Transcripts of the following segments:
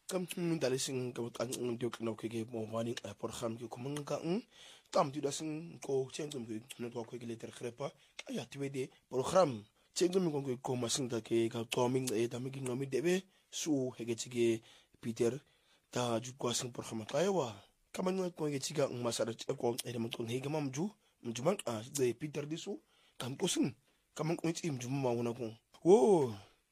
Kam dali sing ka kan diok no ke mo wani program ke kuma ka kam tu da sing ko chengum ke no ko ke letter krepa aya tiwede program chengum ko masing da ke ka coming e da mi no mi debe su hege chige Peter ta ju ko sing program ka yawa kaman ko ke chiga masara ko e da ko hege mamju mjuman a de Peter disu kam ko sing kaman ko ti mjum ma wona ko wo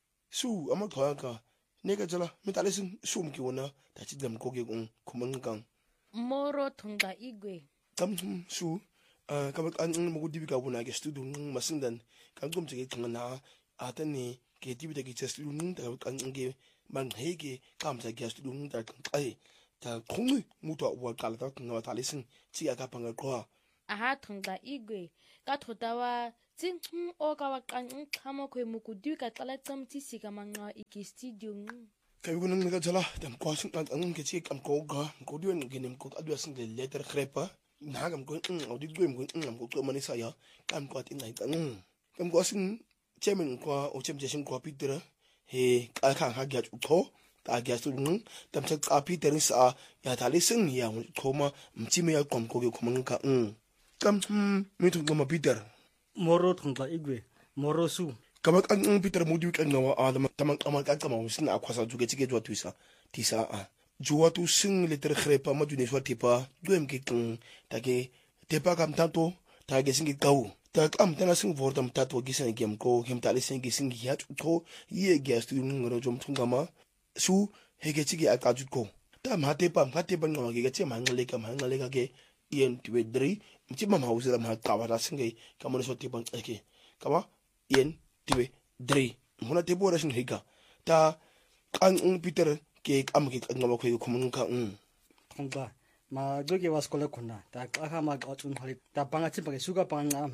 su ama ka nega jala mitalisin sum ki wona ta ci dem ko ge kuma kan moro tunga igwe tam su kama kan mo dibi ka wona ge studio masin dan kan gum ce kan na atane ke dibi da ge studio da kan ge man hege kam ta ge studio da kan kai ta kong muto wa kala ta kan talisin ci aka panga ko aha tunga igwe ka thotawa tsin o ka wa kan khamo khwe mukudu ka tsala tsamti sika manga iki studio kay ko nang jala tam ko sin ang ke ci kam ko ga ko diwen genem ko adwa sin de letter krepa na gam ko audi gwem ko manisa ya kam ko tin nai kam ko sin chemen ko o chem jeshin ko Peter he ka kan ha ga ko ta ga su tam cha ka Peter sa ya talisin ya ko ma mchime ya kom ko ko man ka kam mi tu ma Peter moro thungla igwe moro su kama kan Peter mudi kan nawa adam tamang amal kan kama sin akwasa juge chige jwa tuisa tisa a juwa tu sing letter khrepa ma june so tipa duem ke kan tage tepa kam tanto tage sing kawu ta kam tana sing vortam tato gisen gem ko hem tali sing gising ya to ye gas tu ngoro jom thungama su hege chige akaju ko ta ma tepa ngama ge che mangale ka ge yen twedri mchima mauzira ma kawara singe kama so tipa eke kama yen tiwe dre muna te bora shin higa ta kan Peter ke am ke ngama ko kuma ka thongba ma joge was kola khuna ta ka ma achun hali ta panga chi page suga panga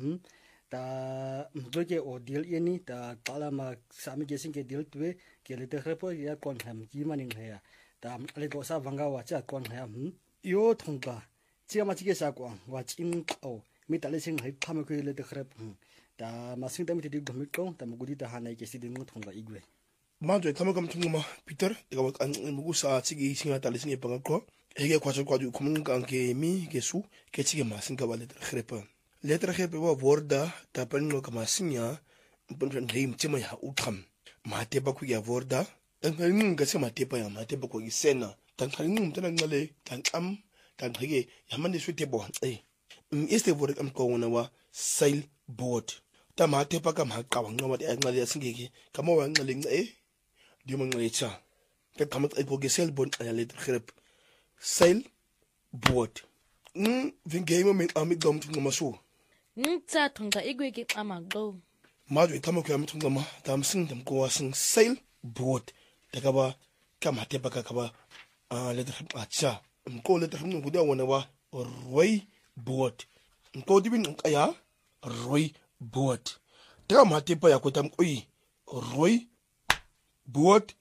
ta joge o deal yeni ta tala ma sami ge sing ke deal twe ke le te khrepo ya kon ham ji maning he ta ale go sa wanga wa cha kon ham yo thongba chi ma chi ge sa ko wa chin o mi ta le sing hai phama ko le te khrep ta masing ta mi ti gomit ko ta mugudi ta hanai ke sidin mo thongba igwe manjo kama kam thungma Peter e ga kan mugu sa chigi singa tali singa panga ko ege kwacho kwaju kuma kan ke mi ke su ke chigi masin ka wale letra khrepa wa vorda ta panno kama sinya pun heim chima ya ukham ma te ba ku ya vorda dan kan ga sema te pa ya ma te ba ko isena dan kan tan ngale tan am tan hege ya man su te bo este vorda am ko wona wa sail boat ta ma te pa ka ma ka wanga ma de ngale singeke kama wa ngale di mo ngale cha ka kama ko ge sail boat ya letra khrep sail boat vin game me ami dom tu ma so tsa thonga igwe ke amago majo kama ko ami tu ma tam sing dem ko sing sail boat daga ba kama te pa ka ba letra cha ko letra mu guda wona wa roi boat ko dibin aya roi boat daga ma te pa ya ko tam koi roi boat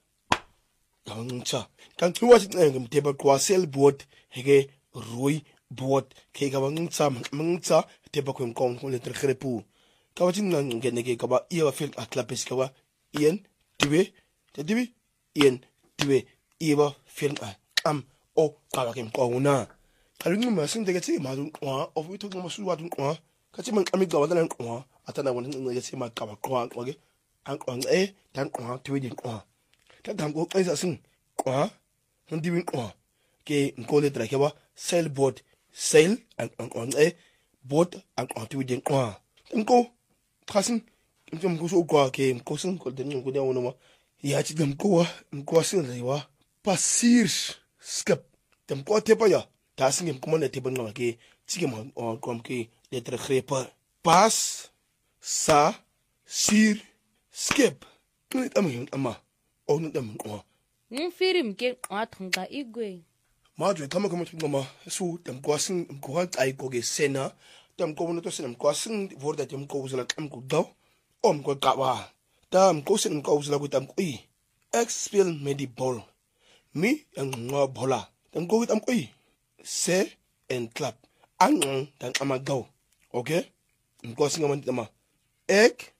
cha kan tuwa sit ngam te pa ko sail boat hege roi boat ke ga mangcha te pa ko ko letra khrepu ka wa tin ngene ke ka ba iya fil atlapes ka wa ien tiwe te dibi ien tiwe iya fil am o ka wa ko una kalung ma sing de ke ma dun kwa of we to ma su wa dun kwa ka ti man ami ga wa dan kwa atana won nge se ma ka wa kwa ke an kwa dan kwa tiwe din kwa ta dan ko kai sa sing kwa hun dibi kwa ke ko letra ke wa sailboat sail and boat and tiwe din kwa ko kasin in ko so kwa ke ko sun ko den ko da wona ya ci dem ko sin rewa pasir skip dem ko te pa ya ta sin ko man te ban ke ci ma ko ke letra khrepa pas sa sir skip ni tam ama o ni tam ko firim ke thonga igwe majo kama thungma su dem ko sin ko ha ai ko ge sena dem ko no to sin ko sin vorda dem ko uzla kam ko daw ko ka wa tam ko sin ko uzla ko tam ko expel medi ball mi ngwa bola dem ko tam ko se and clap an dan ama daw okay ko sin man tama ek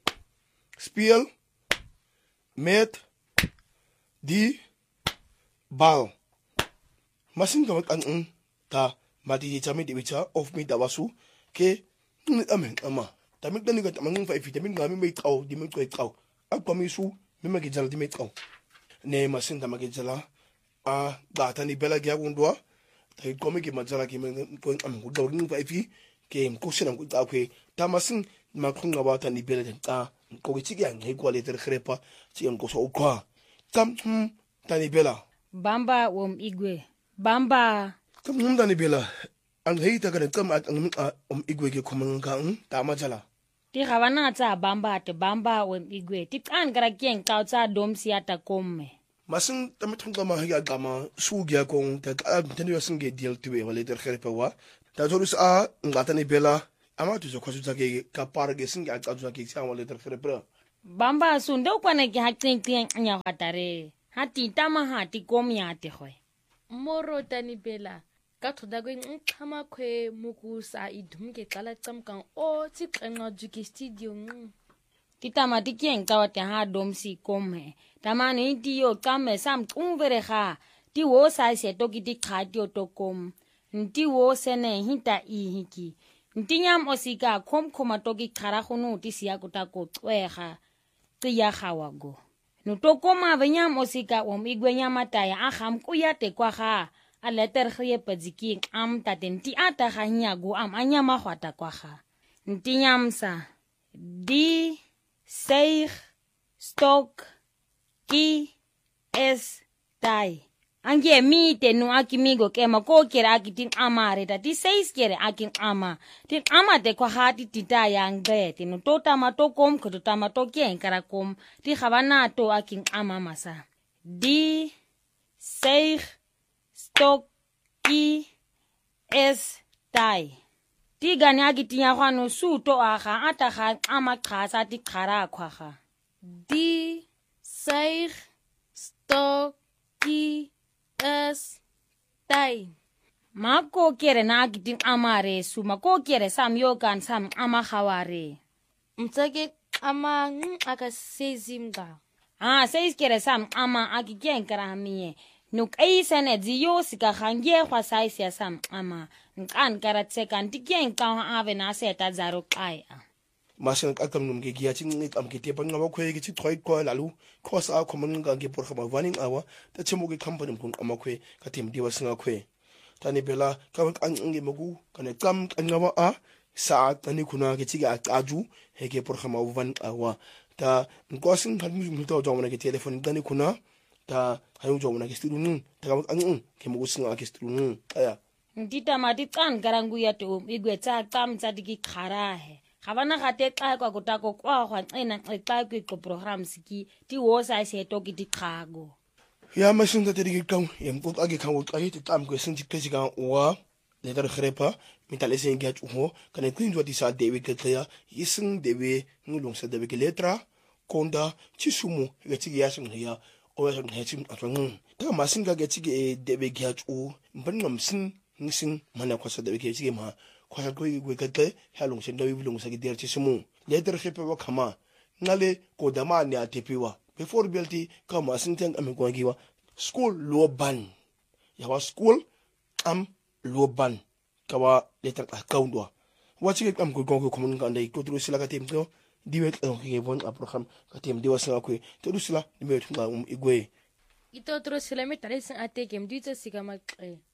speel met die bal masing ka ang ta mati chami di bicha of me dawasu ke ni amen ama tamik dani ka tamang 5 feet tamik ngami may tao di may tao ak pamisu mi magijal di may tao ne masing ta magijala a data ni bela gya gundwa ta ko mi ki majala ki ko am ko dawrin 5 feet ke ko sinam ko ta ke ta masing makung nga bata ni bela ta ko ki chigi ang ko le ter khrepa chi ang ko so kwa tam tani bela Bamba wom igwe. Bamba. Kam tani bela ang heita ka kam at ang igwe ke kumanga ta majala Ti gawana tsa bamba te bamba wom igwe. Ti kan kara kien ka tsa dom siata komme. masing tamatong ka mahiya kama sugya kong tani wasing ge deal tuwe wale ter khrepa wa ta jorus a ngata ni bela ama tu ko su ke ka par ge sing ga ka ke sa wale ter khrepa Bamba sundo kwana ki hatin kien nya hatare. Hati tama hati komya te khoi. Moro tani bela. Ka thoda go nxama khwe mukusa idumke qala tsamkang o tsikhenga juki studio. Titama tikien ka wate ha domsi komme. Tamani tiyo kame sam kumvere kha. Ti wo sa se to kiti khatio to kom. Nti wo sene hinta I hiki. Ntinyam osika kom khoma to ki khara khunu ti sia kuta ko twega. Tiya khawago. No to koma venyam osika wom igwenya mataya aham kuyate kwa kha. A letter khye padziki am tatenti ata khanyago am anyama khwata kwa kha. Ntinyamsa. Di Seig stok ki es tai. Ange mi te no akimigo kema ko kera akitin amare ta ti seis kere akin ama. Tin ama te kwa hati tita yang be te no tota matokom ko tota matokie karakom ti khawana to akin ama masa. Di seig stok ki es tai. Ti gani agitinya kwano su to aha ata kha ama khasa ti khara khwa. Di seig stok ki es tai. Mako kere na agiting amare su mako kere sam yogan sam ama khaware. Mtsake ama aka sezimga. Seis kere sam ama agigen karamie. Nuk sene ziyo sika khangie kwa saisi ya sam ama. Nkan karatsekan tigen ka ave na seta zaro kai. masing akam num ge giya ching am ke te pan ngaba khwe ge chi thoi ko lalu khos a khomon ga ge por khama warning awa ta chemo ge company kun am khwe ka tim diwa singa khwe tani bela ka an nge mogu kana kam ngaba a sa tani kuna ge chi ga aju he ge por khama wan awa ta ngosing phan mu to jomna ge telephone tani kuna ta hayu jomna ge stiru nun ta ka an ge mogu singa ge stiru nun aya Ndita mati kan garangu ya to igwe tsa tam tsa diki kharahe. Khabana gate xa kwa kutako kwa kwa ena xa ko program siki ti wo sa se to ki dikhago. ya masing ta tedi kang yam ko age kang ko ayiti tam ko sin tikesi kan wa le dar khrepa mitale sen get ho kan tin do di sa dewe ke ya yisin dewe ngulong sa dewe ke letra konda chisumu ge ti ya sin ya o ya ne tim atong ta masing ga ge ti ge dewe get o mban namsin ngisin mana ko sa dewe ke ti ma kwa ko igwe kete halong sen dawi bilong sa gider chisumu le dar khrepa wa khama ngale ko dama ne atepiwa before belti kama sinteng am ko giwa school loban yawa school am loban kawa letter account wa wachi am ko ko komun kan dai ko tru sila ka tem ko diwet ke bon a program ka tem diwa sa ko to sila diwet ngam igwe Ito tro sila mi tare san ate kem dito sika mag